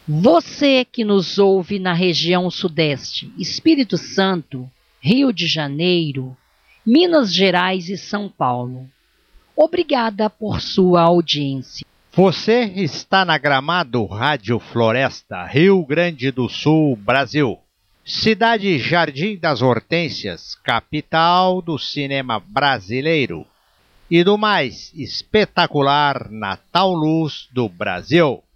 Você que nos ouve na região Sudeste, Espírito Santo, Rio de Janeiro, Minas Gerais e São Paulo. Obrigada por sua audiência. Você está na Gramado Rádio Floresta, Rio Grande do Sul, Brasil. Cidade Jardim das Hortênsias, capital do cinema brasileiro e do mais espetacular Natal Luz do Brasil.